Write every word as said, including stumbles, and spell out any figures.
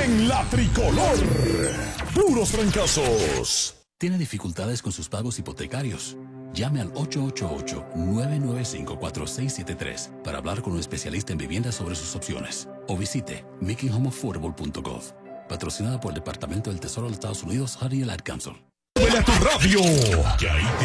en la tricolor. Puros fracasos. ¿Tiene dificultades con sus pagos hipotecarios? Llame al ocho ocho ocho, nueve nueve cinco, cuatro seis siete tres para hablar con un especialista en vivienda sobre sus opciones. O visite making home affordable punto gov. Patrocinada por el Departamento del Tesoro de los Estados Unidos, Honey Ad Council. ¡Huele a tu radio! Que ahí te